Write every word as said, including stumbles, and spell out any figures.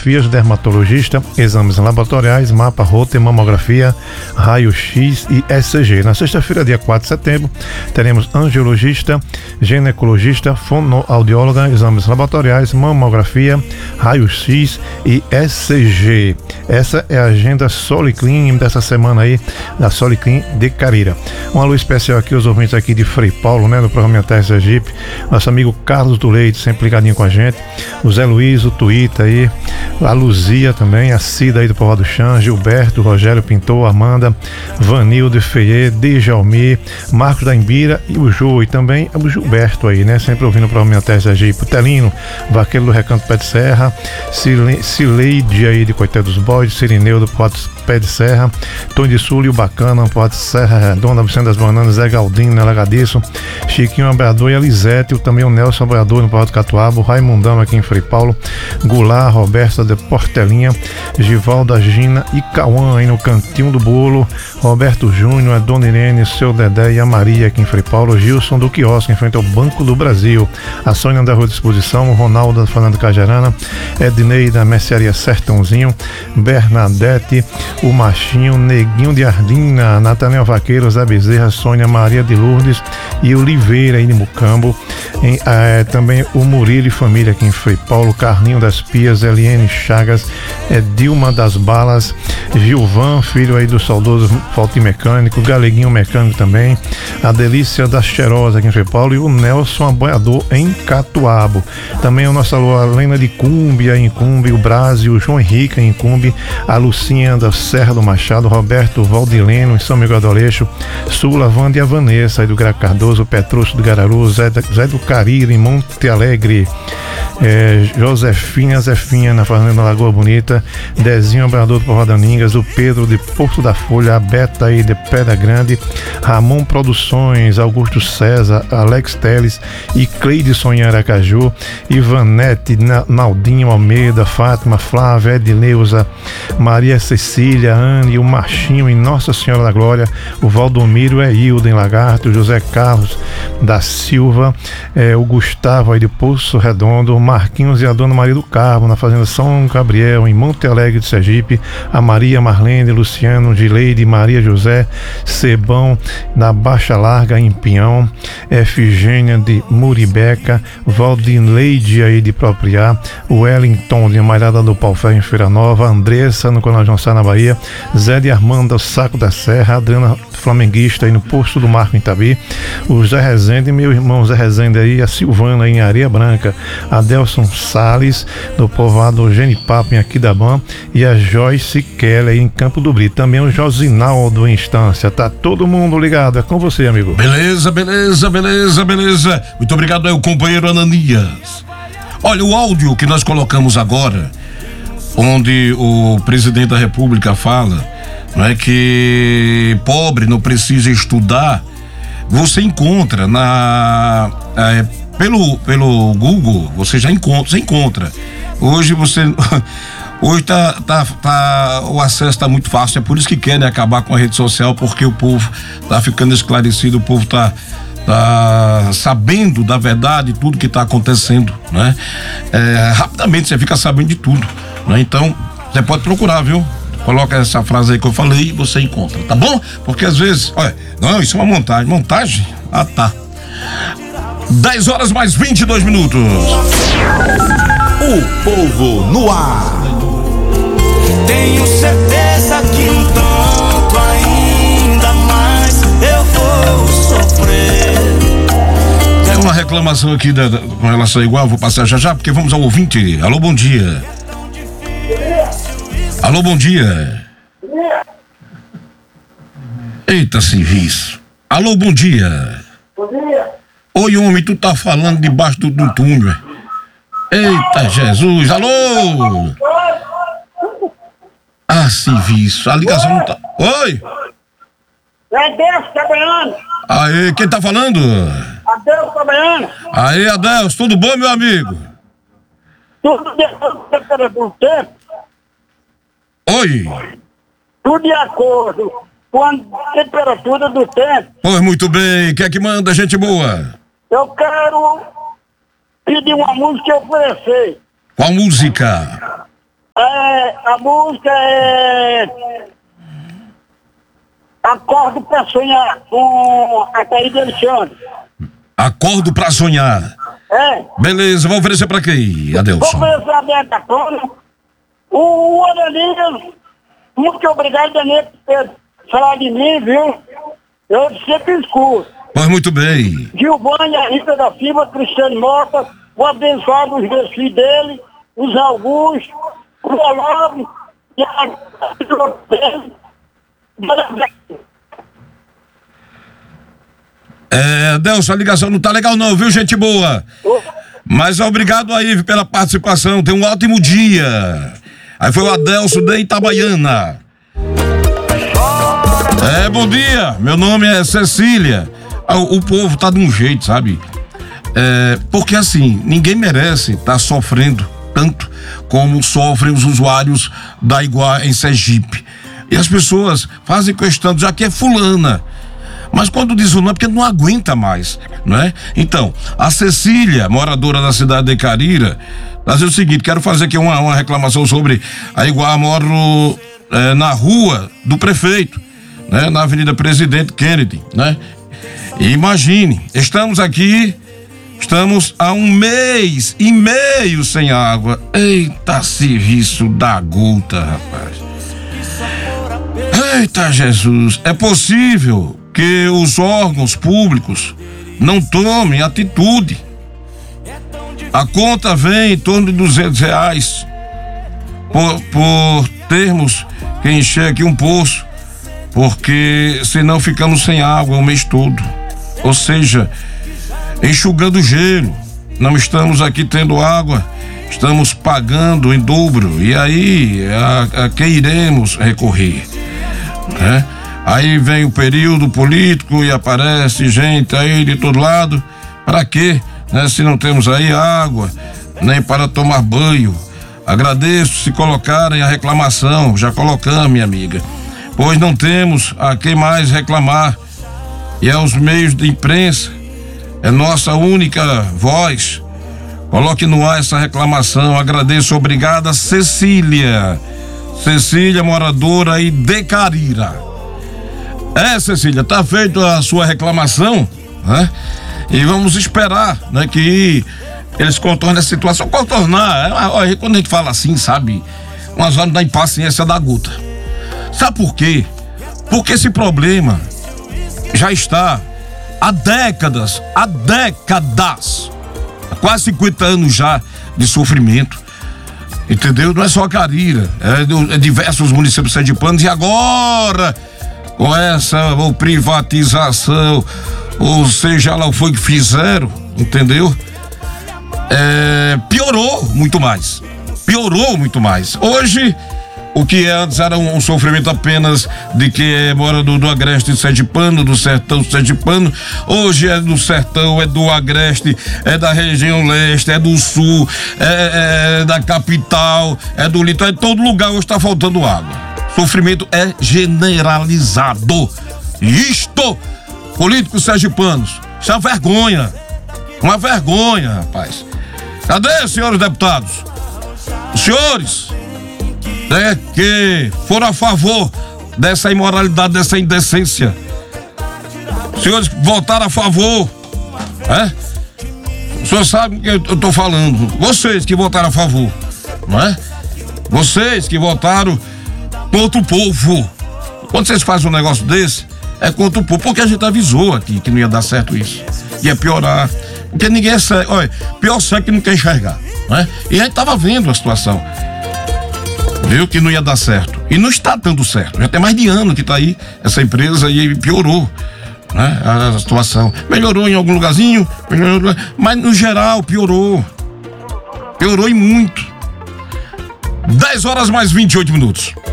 radiografias, dermatologista, exames laboratoriais, mapa, rote, mamografia, raio-x e E C G. Na sexta-feira, dia quatro de setembro, teremos angiologista, ginecologista, fonoaudióloga, exames laboratoriais, mamografia, raio-x e E C G. Essa é a agenda Soliclin dessa semana aí, da Soliclin de Carira. Um alô especial aqui aos ouvintes aqui de Frei Paulo, né, do programa Minha Terra Sergipe, nosso amigo Carlos do Leite, sempre ligadinho com a gente, o Zé Luiz, o Tuíta aí, a Luzia também, a Cida aí do Povoado do Chão, Gilberto, Rogério Pintor, Amanda, Vanildo, Feiê, Dejalmi, Marcos da Imbira e o Jô, e também o Gilberto aí, né, sempre ouvindo o programa Minha Terra Sergipe, o Telino, Vaqueiro do Recanto Pé de Serra, Cileide aí de Coité dos Bodes, Sirineu do Povoado Pé de Serra, Tony de Sul e o Bacana, Povoado Serra Redonda, Vicente das Bananas, Zé Galdino, Nelagadiço, Chiquinho Abeador e a Lisete, também o Nelson Abeador no Povoado Catuaba, o Raimundão aqui em Frei Paulo, Goulart, Roberta de Portelinha, Givalda, Gina e Cauã aí no Cantinho do Bolo, Roberto Júnior, a Dona Irene, o seu Dedé e a Maria aqui em Frei Paulo, Gilson do Quiosque em frente ao Banco do Brasil, a Sônia da Rua de Exposição, o Ronaldo da Fernando Cajarana, Ednei da Mercearia Sertãozinho, Bernadette, o Machinho, Neguinho de Ardina, Nathaniel Vaqueiro, Zé Bezerra, Sônia Maria de Lourdes e Oliveira aí de Mucambo, em, é, também o Murilo e família aqui em Frei Paulo, Carlinho das Pias, Eliane Chagas, é, Dilma das Balas, Gilvan, filho aí do saudoso Falti Mecânico, Galeguinho Mecânico também, a Delícia da Cheirosa aqui em Frei Paulo e o Nelson Aboiador em Catuabo. Também a nossa alô, a Lena de Cúmbia em Cumbi, o Brasil, o João Henrique em Cumbi, a Lucinha da Serra do Machado, Roberto Valdileno em São Miguel do Aleixo, Sula, Wanda e a Vanessa aí do Graco Cardoso, Petrúcio do Gararu, Zé, Zé do Cariri em Monte Alegre, é, Josefina Zefinha na Fazenda Lagoa Bonita, Dezinho Abrador do Povoado Aningas, o Pedro de Porto da Folha, a Beta aí de Pedra Grande, Ramon Produções, Augusto César, Alex Teles e Cleidson em Aracaju, Ivanete, Naldinho Almeida, Fátima, Flávia, Edileuza, Maria Cecília, Anne, o Machinho em Nossa Senhora da Glória, o Valdomiro é Hilda em Lagarto, o José Carlos da Silva, é, o Gustavo aí de Poço Redondo, o Marquinhos e a Dona Maria do Carmo na Fazenda São Gabriel em Monte Alegre de Sergipe, a Maria Marlene, Luciano, Gileide, Maria José, Sebão na Baixa Larga em Pinhão, Efigênia de Muribeca, Valdineide aí de Propriá, o Wellington de Malhada do Pau Ferro em Feira Nova, Andressa no Coronel João Sá na Bahia, Zé de Armando Saco da Serra, Adriana Flamenguista aí no Posto do Marco em Itabi, o Zé Rezende, meu irmão Zé Rezende aí, a Silvana em Areia Branca, a Delson Salles do povoado Genipapo em Aquidabã e a Joyce Kelly aí em Campo do Brito, também o Josinaldo em Estância. Tá todo mundo ligado, é com você, amigo. Beleza, beleza, beleza, beleza. Muito obrigado aí, o companheiro Ananias. Olha, o áudio que nós colocamos agora, onde o presidente da República fala, não é, que pobre não precisa estudar, você encontra na é, pelo pelo Google, você já encontra, você encontra. Hoje você hoje tá, tá, tá o acesso tá muito fácil, é por isso que querem acabar com a rede social, porque o povo tá ficando esclarecido, o povo tá tá sabendo da verdade, tudo que tá acontecendo, né? É, rapidamente você fica sabendo de tudo, né? Então você pode procurar, viu? Coloca essa frase aí que eu falei e você encontra, tá bom? Porque às vezes, olha, não, isso é uma montagem. Montagem? Ah, tá. dez horas mais vinte e dois minutos. O povo no ar. Tenho certeza que um tanto ainda mais eu vou sofrer. Tem uma reclamação aqui da, da, com relação a igual, vou passar já já, porque vamos ao ouvinte. Alô, bom dia. Alô, bom dia. Eita, serviço. Alô, bom dia. Bom dia. Oi, homem, tu tá falando debaixo do, do túnel. Eita, Jesus. Alô. Ah, serviço. A ligação não tá... Oi. É Deus trabalhando. Aê, quem tá falando? Adeus trabalhando. Aê, Adeus, tudo bom, meu amigo? Tudo de acordo com o tempo. Oi. Tudo de acordo com a temperatura do tempo. Pois muito bem, quem é que manda, gente boa? Eu quero pedir uma música e oferecer. Qual música? A a música é Acordo pra Sonhar, com a Thaís Alexandre. Acordo pra sonhar. É. Beleza, vou oferecer pra quem, Vou Adelson? oferecer a Beta Tona. O, o Ananias, muito obrigado, Ananias, por ter falado de mim, viu? Eu sempre escuto. Pois muito bem. Gilvânia, a Rita da Silva, Cristiano Mota, o abençoado os meus filhos dele, os Augusto, o Olavo e a dele. É, Adelson, a ligação não tá legal não, viu, gente boa? Mas obrigado aí pela participação, tenha um ótimo dia. Aí foi o Adelson de Itabaiana. É, bom dia, meu nome é Cecília. O, o povo tá de um jeito, sabe? É, porque assim, ninguém merece estar tá sofrendo tanto como sofrem os usuários da Iguá em Sergipe. E as pessoas fazem questão, já que é fulana. Mas quando diz o nome, é porque não aguenta mais, não é? Então, a Cecília, moradora da cidade de Carira, vai dizer o seguinte: quero fazer aqui uma, uma reclamação sobre a Iguá. Moro é, na rua do prefeito, né? Na Avenida Presidente Kennedy, né? E imagine, estamos aqui, estamos há um mês e meio sem água. Eita, serviço da gota, rapaz. Eita, Jesus, é possível que os órgãos públicos não tomem atitude. A conta vem em torno de duzentos reais por, por termos que encher aqui um poço, porque senão ficamos sem água o mês todo. Ou seja, enxugando gelo, não estamos aqui tendo água, estamos pagando em dobro. E aí, a, a quem iremos recorrer? Né? Aí vem o período político e aparece gente aí de todo lado. Para quê? Né? Se não temos aí água, nem para tomar banho. Agradeço se colocarem a reclamação. Já colocamos, minha amiga. Pois não temos a quem mais reclamar. E aos meios de imprensa, é nossa única voz. Coloque no ar essa reclamação. Agradeço, obrigada, Cecília. Cecília, moradora aí de Carira. É, Cecília, tá feita a sua reclamação, né? E vamos esperar, né, que eles contornem a situação. Contornar, é, quando a gente fala assim, sabe, umas horas da impaciência da gota. Sabe por quê? Porque esse problema já está há décadas, há décadas, há quase cinquenta anos já de sofrimento. Entendeu? Não é só a Carira, é, de, é diversos municípios sergipanos. E agora, com essa ou privatização, ou seja lá o que foi que fizeram, entendeu? É, piorou muito mais. Piorou muito mais. Hoje, o que antes era um, um sofrimento apenas de quem é morador do agreste sergipano, do sertão sergipano, hoje é do sertão, é do agreste, é da região leste, é do sul, é, é da capital, é do litoral, em todo lugar hoje está faltando água. Sofrimento é generalizado. Isto, políticos sergipanos, isso é uma vergonha. Uma vergonha, rapaz. Cadê, senhores deputados? Os senhores é que foram a favor dessa imoralidade, dessa indecência. Os senhores votaram a favor, é? O senhor sabe o que eu estou falando. Vocês que votaram a favor, não é? Vocês que votaram contra o povo. Quando vocês fazem um negócio desse, é contra o povo, porque a gente avisou aqui que não ia dar certo isso. Ia piorar. Porque ninguém é cego. Olha, pior cego que não quer enxergar, não é? E a gente estava vendo a situação. Viu que não ia dar certo. E não está dando certo. Já tem mais de ano que está aí essa empresa e piorou, né, a situação. Melhorou em algum lugarzinho, melhorou, mas no geral piorou. Piorou e muito. dez horas mais vinte e oito minutos.